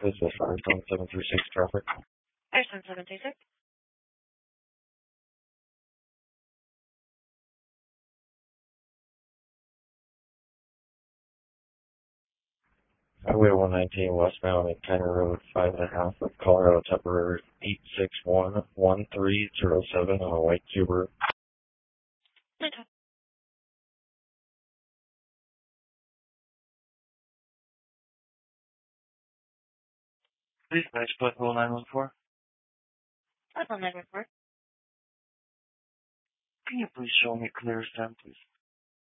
This is Firestone 736 traffic. Firestone 736. Highway 119 westbound at Kenner Road 5.5 of Colorado Tupper 8611307 on a white Subaru. Please match Buckle 914. Buckle 914. Can you please show me clear stem, please?